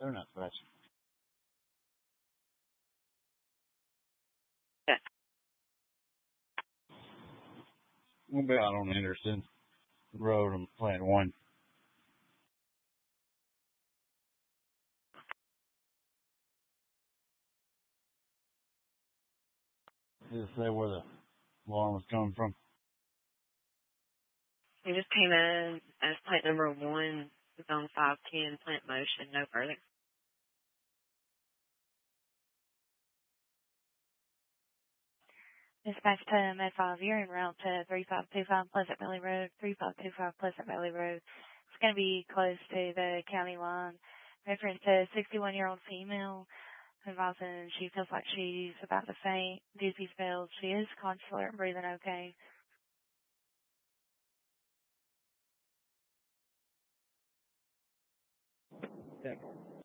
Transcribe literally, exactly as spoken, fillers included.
They're not scratching. Yeah. We'll be out on Anderson Road on Plant One. Just say where the alarm was coming from. It just came in as plant number one. It's on five ten plant motion, no further. Dispatch to Med five, you're en route to three five two five Pleasant Valley Road, three five two five Pleasant Valley Road. It's going to be close to the county line. Reference to sixty-one-year-old female, advising she feels like she's about to faint, dizzy spells. She is consular and breathing okay. Yeah.